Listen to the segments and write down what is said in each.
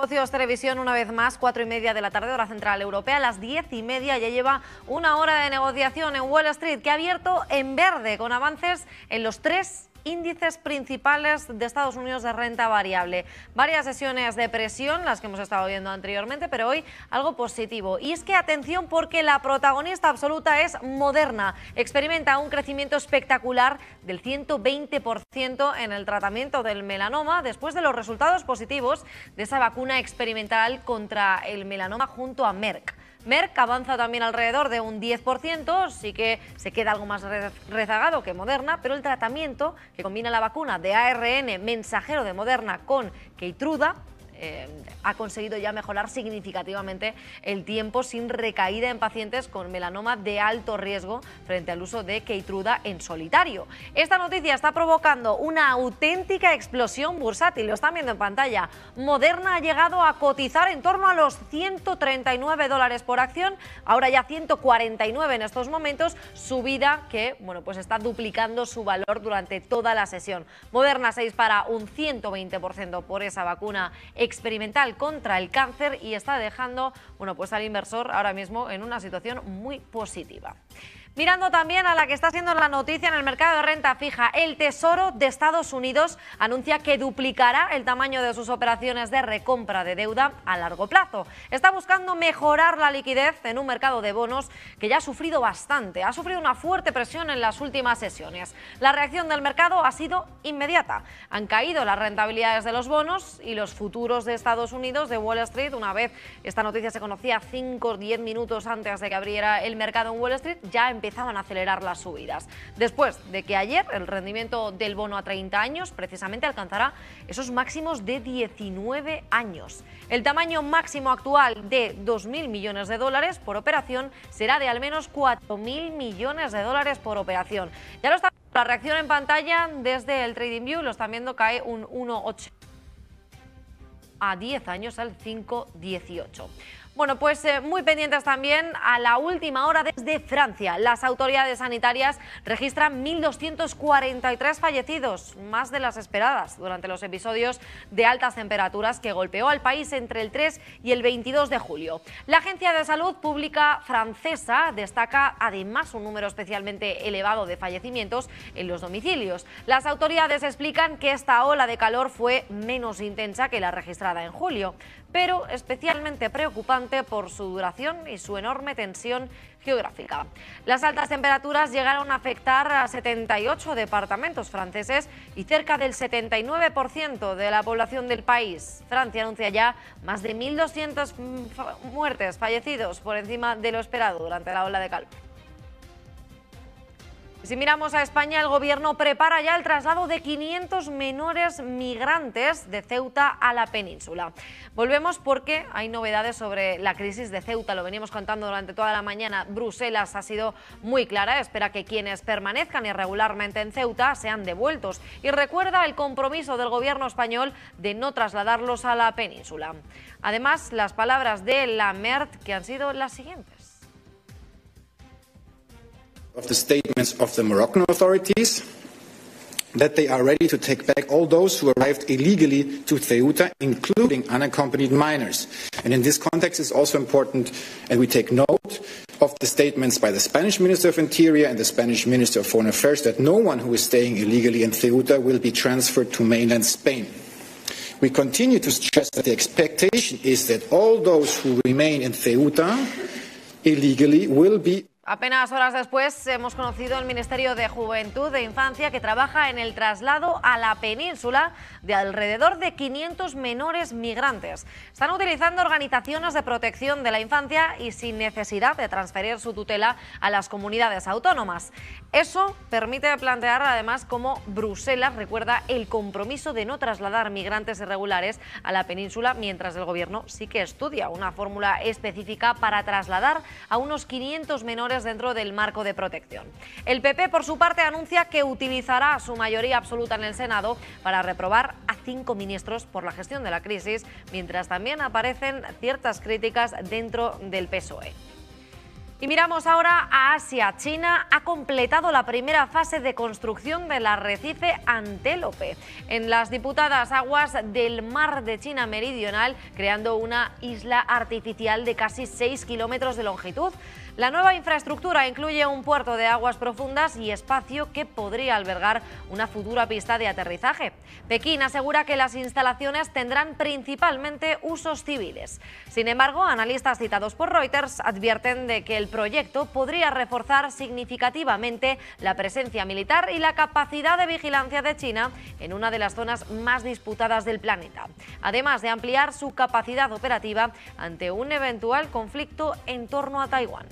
Negocios Televisión, una vez más, 4:30 de la tarde, hora central europea. A las 10:30 ya lleva una hora de negociación en Wall Street, que ha abierto en verde, con avances en los 3 índices principales de Estados Unidos de renta variable. Varias sesiones de presión, las que hemos estado viendo anteriormente, pero hoy algo positivo. Y es que atención, porque la protagonista absoluta es Moderna. Experimenta un crecimiento espectacular del 120% en el tratamiento del melanoma después de los resultados positivos de esa vacuna experimental contra el melanoma junto a Merck. Merck avanza también alrededor de un 10%, sí que se queda algo más rezagado que Moderna, pero el tratamiento que combina la vacuna de ARN mensajero de Moderna con Keytruda ha conseguido ya mejorar significativamente el tiempo sin recaída en pacientes con melanoma de alto riesgo frente al uso de Keytruda en solitario. Esta noticia está provocando una auténtica explosión bursátil, lo están viendo en pantalla. Moderna ha llegado a cotizar en torno a los $139 por acción, ahora ya 149 en estos momentos, subida que pues está duplicando su valor durante toda la sesión. Moderna se dispara un 120% por esa vacuna experimental contra el cáncer y está dejando al inversor ahora mismo en una situación muy positiva. Mirando también a la que está siendo la noticia en el mercado de renta fija, el Tesoro de Estados Unidos anuncia que duplicará el tamaño de sus operaciones de recompra de deuda a largo plazo. Está buscando mejorar la liquidez en un mercado de bonos que ya ha sufrido bastante, ha sufrido una fuerte presión en las últimas sesiones. La reacción del mercado ha sido inmediata. Han caído las rentabilidades de los bonos y los futuros de Estados Unidos de Wall Street. Una vez esta noticia se conocía 5 o 10 minutos antes de que abriera el mercado en Wall Street, ya empezaban a acelerar las subidas. Después de que ayer el rendimiento del bono a 30 años precisamente alcanzará esos máximos de 19 años. El tamaño máximo actual de 2.000 millones de dólares por operación será de al menos 4.000 millones de dólares por operación. Ya lo está la reacción en pantalla desde el TradingView, lo están viendo, cae un 1,8 a 10 años al 5,18. Muy pendientes también a la última hora desde Francia. Las autoridades sanitarias registran 1.243 fallecidos, más de las esperadas, durante los episodios de altas temperaturas que golpeó al país entre el 3 y el 22 de julio. La Agencia de Salud Pública francesa destaca además un número especialmente elevado de fallecimientos en los domicilios. Las autoridades explican que esta ola de calor fue menos intensa que la registrada en julio, pero especialmente preocupante por su duración y su enorme tensión geográfica. Las altas temperaturas llegaron a afectar a 78 departamentos franceses y cerca del 79% de la población del país. Francia anuncia ya más de 1.200 muertes, fallecidos, por encima de lo esperado durante la ola de calor. Si miramos a España, el Gobierno prepara ya el traslado de 500 menores migrantes de Ceuta a la península. Volvemos porque hay novedades sobre la crisis de Ceuta, lo veníamos contando durante toda la mañana. Bruselas ha sido muy clara, espera que quienes permanezcan irregularmente en Ceuta sean devueltos y recuerda el compromiso del Gobierno español de no trasladarlos a la península. Además, las palabras de Lamert, que han sido las siguientes. Of the statements of the Moroccan authorities that they are ready to take back all those who arrived illegally to Ceuta, including unaccompanied minors. And in this context, it's also important, and we take note of the statements by the Spanish Minister of Interior and the Spanish Minister of Foreign Affairs that no one who is staying illegally in Ceuta will be transferred to mainland Spain. We continue to stress that the expectation is that all those who remain in Ceuta illegally will be. Apenas horas después hemos conocido el Ministerio de Juventud e Infancia, que trabaja en el traslado a la península de alrededor de 500 menores migrantes. Están utilizando organizaciones de protección de la infancia y sin necesidad de transferir su tutela a las comunidades autónomas. Eso permite plantear además cómo Bruselas recuerda el compromiso de no trasladar migrantes irregulares a la península, mientras el Gobierno sí que estudia una fórmula específica para trasladar a unos 500 menores dentro del marco de protección. El PP, por su parte, anuncia que utilizará su mayoría absoluta en el Senado para reprobar a 5 ministros por la gestión de la crisis, mientras también aparecen ciertas críticas dentro del PSOE. Y miramos ahora a Asia. China ha completado la primera fase de construcción del arrecife Antélope en las disputadas aguas del Mar de China Meridional, creando una isla artificial de casi 6 kilómetros de longitud. La nueva infraestructura incluye un puerto de aguas profundas y espacio que podría albergar una futura pista de aterrizaje. Pekín asegura que las instalaciones tendrán principalmente usos civiles. Sin embargo, analistas citados por Reuters advierten de que el proyecto podría reforzar significativamente la presencia militar y la capacidad de vigilancia de China en una de las zonas más disputadas del planeta, además de ampliar su capacidad operativa ante un eventual conflicto en torno a Taiwán.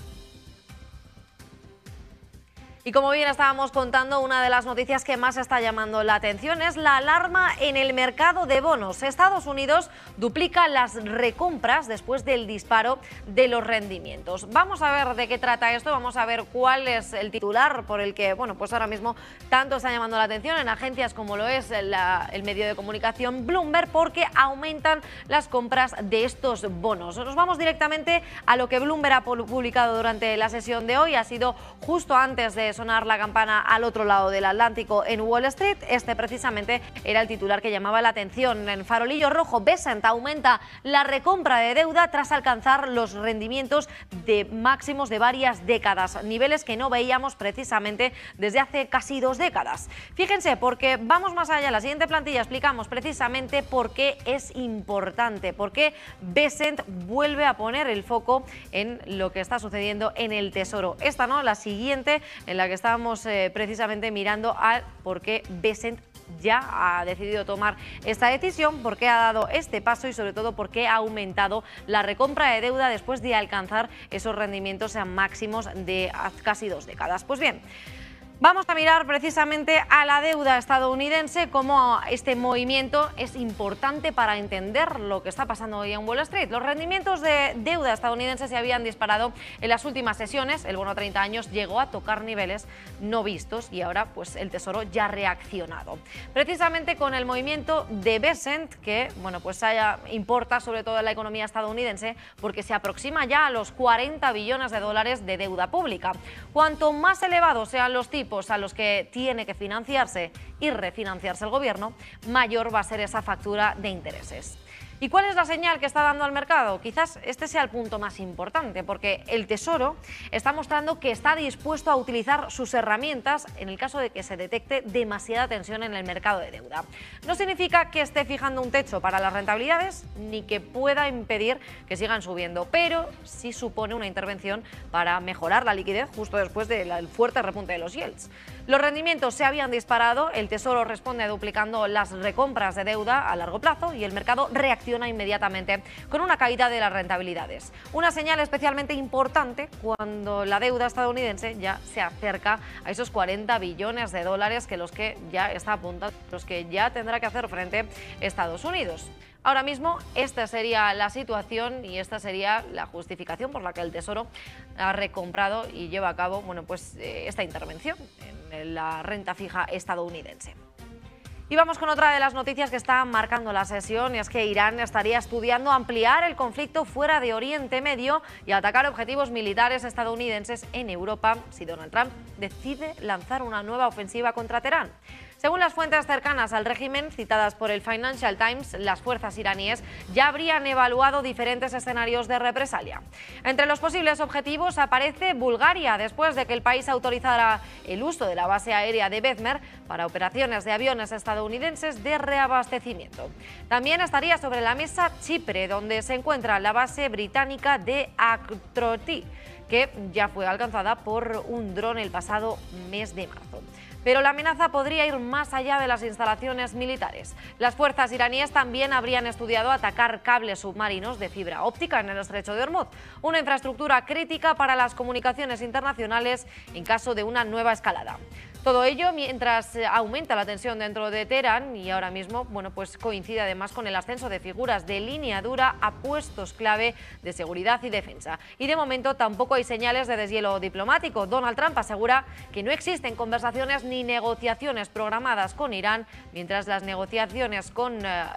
Y como bien estábamos contando, una de las noticias que más está llamando la atención es la alarma en el mercado de bonos. Estados Unidos duplica las recompras después del disparo de los rendimientos. Vamos a ver de qué trata esto, vamos a ver cuál es el titular por el que, pues ahora mismo tanto está llamando la atención en agencias como lo es el medio de comunicación Bloomberg, porque aumentan las compras de estos bonos. Nos vamos directamente a lo que Bloomberg ha publicado durante la sesión de hoy. Ha sido justo antes de sonar la campana al otro lado del Atlántico en Wall Street. Este precisamente era el titular que llamaba la atención. En farolillo rojo, Besant aumenta la recompra de deuda tras alcanzar los rendimientos de máximos de varias décadas, niveles que no veíamos precisamente desde hace casi 2 décadas. Fíjense, porque vamos más allá. En la siguiente plantilla explicamos precisamente por qué es importante, por qué Besant vuelve a poner el foco en lo que está sucediendo en el Tesoro. Esta no, la siguiente, en la que estábamos precisamente mirando a por qué Besant ya ha decidido tomar esta decisión, por qué ha dado este paso y sobre todo por qué ha aumentado la recompra de deuda después de alcanzar esos rendimientos a máximos de casi 2 décadas. Pues bien, vamos a mirar precisamente a la deuda estadounidense, cómo este movimiento es importante para entender lo que está pasando hoy en Wall Street. Los rendimientos de deuda estadounidense se habían disparado en las últimas sesiones. El bono a 30 años llegó a tocar niveles no vistos y ahora pues el Tesoro ya ha reaccionado. Precisamente con el movimiento de Besant, que importa sobre todo en la economía estadounidense porque se aproxima ya a los 40 billones de dólares de deuda pública. Cuanto más elevados sean los tipos a los que tiene que financiarse y refinanciarse el gobierno, mayor va a ser esa factura de intereses. ¿Y cuál es la señal que está dando al mercado? Quizás este sea el punto más importante, porque el Tesoro está mostrando que está dispuesto a utilizar sus herramientas en el caso de que se detecte demasiada tensión en el mercado de deuda. No significa que esté fijando un techo para las rentabilidades ni que pueda impedir que sigan subiendo, pero sí supone una intervención para mejorar la liquidez justo después del fuerte repunte de los yields. Los rendimientos se habían disparado, el Tesoro responde duplicando las recompras de deuda a largo plazo y el mercado reacciona inmediatamente con una caída de las rentabilidades. Una señal especialmente importante cuando la deuda estadounidense ya se acerca a esos 40 billones de dólares que los que ya está apuntando, los que ya tendrá que hacer frente Estados Unidos. Ahora mismo esta sería la situación y esta sería la justificación por la que el Tesoro ha recomprado y lleva a cabo esta intervención en la renta fija estadounidense. Y vamos con otra de las noticias que está marcando la sesión, y es que Irán estaría estudiando ampliar el conflicto fuera de Oriente Medio y atacar objetivos militares estadounidenses en Europa si Donald Trump decide lanzar una nueva ofensiva contra Teherán. Según las fuentes cercanas al régimen, citadas por el Financial Times, las fuerzas iraníes ya habrían evaluado diferentes escenarios de represalia. Entre los posibles objetivos aparece Bulgaria, después de que el país autorizara el uso de la base aérea de Bezmer para operaciones de aviones estadounidenses de reabastecimiento. También estaría sobre la mesa Chipre, donde se encuentra la base británica de Akrotiri, que ya fue alcanzada por un dron el pasado mes de marzo. Pero la amenaza podría ir más allá de las instalaciones militares. Las fuerzas iraníes también habrían estudiado atacar cables submarinos de fibra óptica en el estrecho de Hormuz, una infraestructura crítica para las comunicaciones internacionales en caso de una nueva escalada. Todo ello mientras aumenta la tensión dentro de Teherán y ahora mismo coincide además con el ascenso de figuras de línea dura a puestos clave de seguridad y defensa. Y de momento tampoco hay señales de deshielo diplomático. Donald Trump asegura que no existen conversaciones ni negociaciones programadas con Irán, mientras las negociaciones con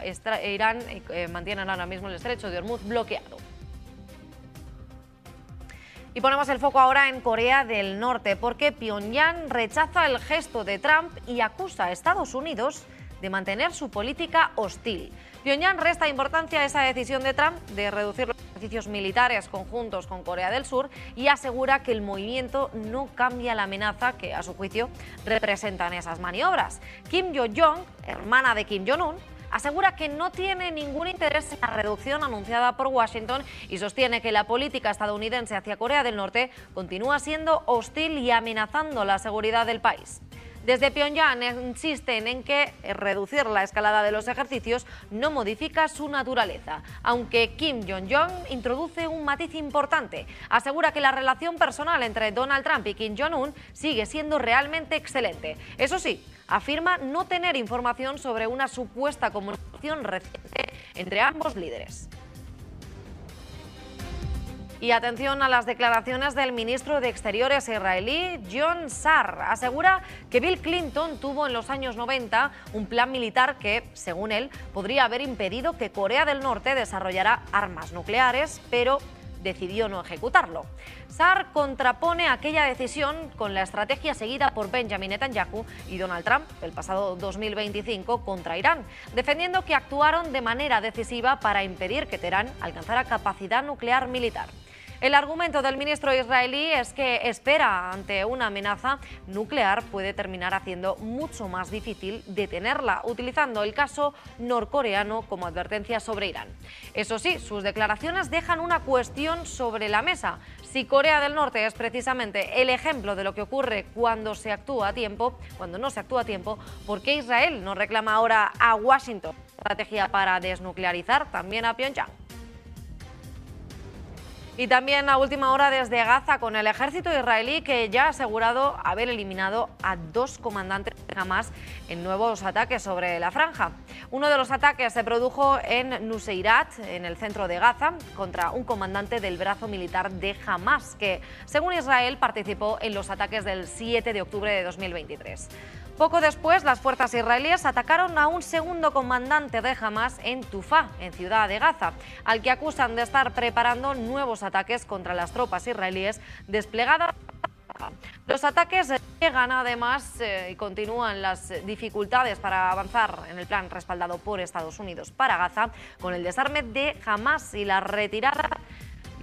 Irán mantienen ahora mismo el estrecho de Hormuz bloqueado. Y ponemos el foco ahora en Corea del Norte, porque Pyongyang rechaza el gesto de Trump y acusa a Estados Unidos de mantener su política hostil. Pyongyang resta importancia a esa decisión de Trump de reducir los ejercicios militares conjuntos con Corea del Sur y asegura que el movimiento no cambia la amenaza que, a su juicio, representan esas maniobras. Kim Yo-jong, hermana de Kim Jong-un, asegura que no tiene ningún interés en la reducción anunciada por Washington y sostiene que la política estadounidense hacia Corea del Norte continúa siendo hostil y amenazando la seguridad del país. Desde Pyongyang insisten en que reducir la escalada de los ejercicios no modifica su naturaleza, aunque Kim Jong-un introduce un matiz importante. Asegura que la relación personal entre Donald Trump y Kim Jong-un sigue siendo realmente excelente. Eso sí, afirma no tener información sobre una supuesta comunicación reciente entre ambos líderes. Y atención a las declaraciones del ministro de Exteriores israelí, Gideon Sa'ar. Asegura que Bill Clinton tuvo en los años 90 un plan militar que, según él, podría haber impedido que Corea del Norte desarrollara armas nucleares, pero decidió no ejecutarlo. Sa'ar contrapone aquella decisión con la estrategia seguida por Benjamin Netanyahu y Donald Trump el pasado 2025 contra Irán, defendiendo que actuaron de manera decisiva para impedir que Teherán alcanzara capacidad nuclear militar. El argumento del ministro israelí es que espera ante una amenaza nuclear puede terminar haciendo mucho más difícil detenerla, utilizando el caso norcoreano como advertencia sobre Irán. Eso sí, sus declaraciones dejan una cuestión sobre la mesa. Si Corea del Norte es precisamente el ejemplo de lo que ocurre cuando no se actúa a tiempo, ¿por qué Israel no reclama ahora a Washington estrategia para desnuclearizar también a Pyongyang? Y también a última hora desde Gaza, con el ejército israelí que ya ha asegurado haber eliminado a 2 comandantes de Hamas en nuevos ataques sobre la franja. Uno de los ataques se produjo en Nuseirat, en el centro de Gaza, contra un comandante del brazo militar de Hamas, que, según Israel, participó en los ataques del 7 de octubre de 2023. Poco después, las fuerzas israelíes atacaron a un segundo comandante de Hamas en Tufá, en Ciudad de Gaza, al que acusan de estar preparando nuevos ataques contra las tropas israelíes desplegadas. Los ataques llegan además y continúan las dificultades para avanzar en el plan respaldado por Estados Unidos para Gaza, con el desarme de Hamas y la retirada